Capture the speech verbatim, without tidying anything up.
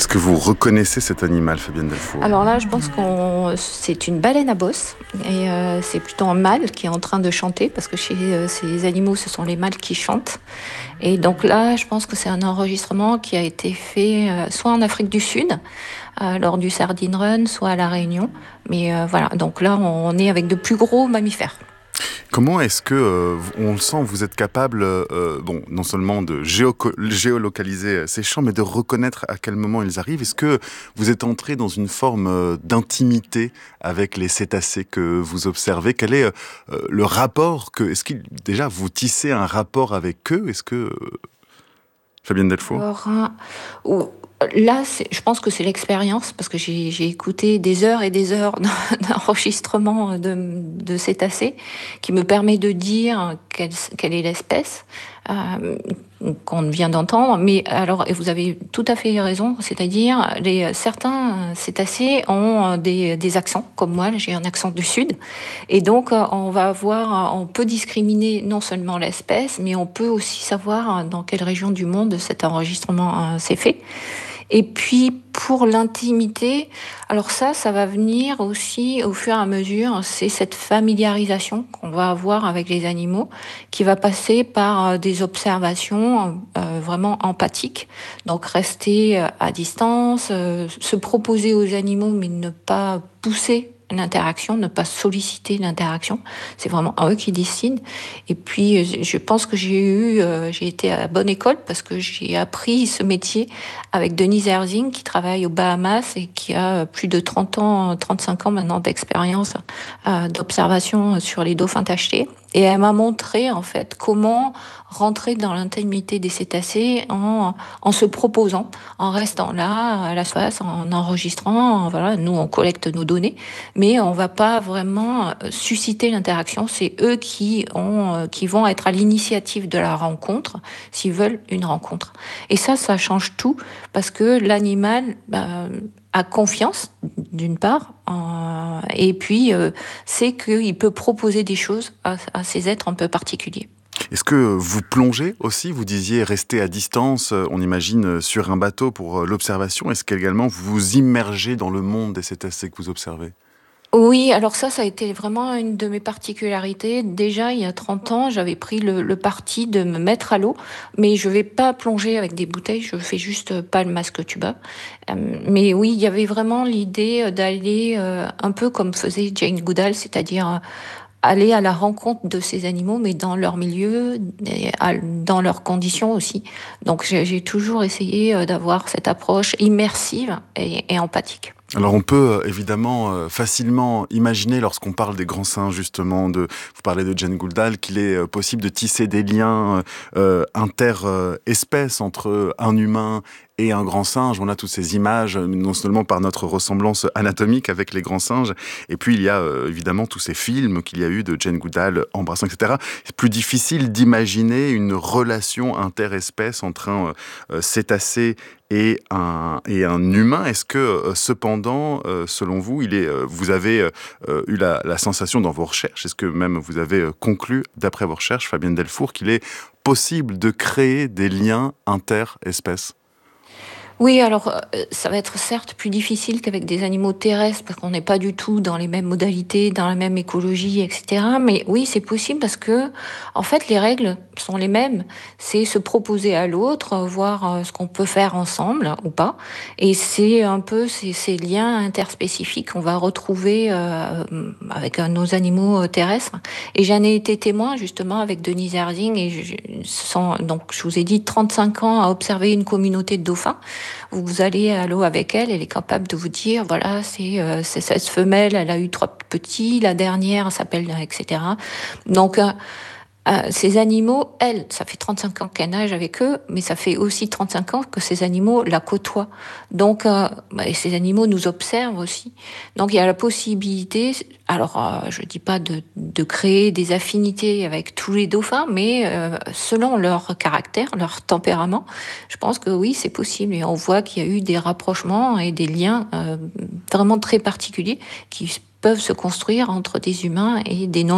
Est-ce que vous reconnaissez cet animal, Fabienne Delfour? Alors là, je pense qu'on c'est une baleine à bosse et euh, c'est plutôt un mâle qui est en train de chanter parce que chez euh, ces animaux, ce sont les mâles qui chantent. Et donc là, je pense que c'est un enregistrement qui a été fait euh, soit en Afrique du Sud euh, lors du Sardine Run, soit à La Réunion. Mais euh, voilà, donc là, on est avec de plus gros mammifères. Comment est-ce que, euh, on le sent, vous êtes capable, euh, bon, non seulement de géoco- géolocaliser ces chants, mais de reconnaître à quel moment ils arrivent? Est-ce que vous êtes entré dans une forme euh, d'intimité avec les cétacés que vous observez? Quel est euh, le rapport que, est-ce qu'il, déjà, vous tissez un rapport avec eux? Est-ce que, euh, Fabienne Delfour? Alors, hein, ou- là, c'est- je pense que c'est l'expérience, parce que j'ai j'ai écouté des heures et des heures d'enregistrement de, de cétacés, qui me permet de dire quelle, quelle est l'espèce euh, qu'on vient d'entendre. Mais alors, et vous avez tout à fait raison, c'est-à-dire les certains cétacés ont des, des accents, comme moi, j'ai un accent du sud, et donc on va avoir, on peut discriminer non seulement l'espèce, mais on peut aussi savoir dans quelle région du monde cet enregistrement euh, s'est fait. Et puis pour l'intimité, alors ça, ça va venir aussi au fur et à mesure. C'est cette familiarisation qu'on va avoir avec les animaux qui va passer par euh, des observations euh, vraiment empathiques. Donc rester euh, à distance, euh, se proposer aux animaux, mais ne pas pousser l'interaction, ne pas solliciter l'interaction. C'est vraiment à eux qui décident. Et puis, je pense que j'ai eu, euh, j'ai été à la bonne école parce que j'ai appris ce métier avec Denise Erzing qui travaille aux Bahamas et qui a plus de trente ans, trente-cinq ans maintenant d'expérience euh, d'observation sur les dauphins tachetés. Et elle m'a montré en fait comment rentrer dans l'intimité des cétacés en, en se proposant, en restant là à la surface, en enregistrant. En, voilà, nous on collecte nos données, mais on va pas vraiment susciter l'interaction. C'est eux qui ont, qui vont être à l'initiative de la rencontre s'ils veulent une rencontre. Et ça, ça change tout parce que l'animal bah, a confiance d'une part, euh, et puis euh, c'est qu'il peut proposer des choses à, à ces êtres un peu particuliers. Est-ce que vous plongez aussi? Vous disiez rester à distance, on imagine, sur un bateau pour l'observation. Est-ce qu'également vous vous immergez dans le monde des cétacés que vous observez? Oui, alors ça, ça a été vraiment une de mes particularités. Déjà, il y a trente ans, j'avais pris le, le parti de me mettre à l'eau, mais je vais pas plonger avec des bouteilles, je fais juste pas le masque tuba. Euh, mais oui, il y avait vraiment l'idée d'aller euh, un peu comme faisait Jane Goodall, c'est-à-dire euh, aller à la rencontre de ces animaux, mais dans leur milieu, et à- dans leurs conditions aussi. Donc j'ai j'ai toujours essayé euh, d'avoir cette approche immersive et, et empathique. Alors on peut euh, évidemment euh, facilement imaginer, lorsqu'on parle des grands singes justement, de, vous parlez de Jane Goodall, qu'il est euh, possible de tisser des liens euh, inter-espèces entre un humain et un grand singe. On a toutes ces images, non seulement par notre ressemblance anatomique avec les grands singes, et puis il y a euh, évidemment tous ces films qu'il y a eu de Jane Goodall embrassant, et cetera. C'est plus difficile d'imaginer une relation interespèce entre un euh, cétacé et un, et un humain. Est-ce que, euh, cependant, euh, selon vous, il est, euh, vous avez euh, eu la, la sensation dans vos recherches, est-ce que même vous avez euh, conclu, d'après vos recherches, Fabienne Delfour, qu'il est possible de créer des liens interespèces? Oui, alors euh, ça va être certes plus difficile qu'avec des animaux terrestres parce qu'on n'est pas du tout dans les mêmes modalités, dans la même écologie, et cetera. Mais oui, c'est possible parce que, en fait, les règles sont les mêmes. C'est se proposer à l'autre, euh, voir euh, ce qu'on peut faire ensemble ou pas. Et c'est un peu ces, ces liens interspécifiques qu'on va retrouver euh, avec euh, nos animaux euh, terrestres. Et j'en ai été témoin justement avec Denise Erzing. Et je, sans, donc, je vous ai dit trente-cinq ans à observer une communauté de dauphins. Vous allez à l'eau avec elle, elle est capable de vous dire, voilà, c'est euh, c'est cette femelle, elle a eu trois petits, la dernière s'appelle, et cetera. Donc, euh, euh, ces animaux, elle, ça fait trente-cinq ans qu'elle nage avec eux, mais ça fait aussi trente-cinq ans que ces animaux la côtoient. Donc, euh, bah, et ces animaux nous observent aussi. Donc, il y a la possibilité, alors euh, je dis pas de, de créer des affinités avec tous les dauphins, mais euh, selon leur caractère, leur tempérament, je pense que oui, c'est possible. Et on voit qu'il y a eu des rapprochements et des liens euh, vraiment très particuliers qui peuvent se construire entre des humains et des non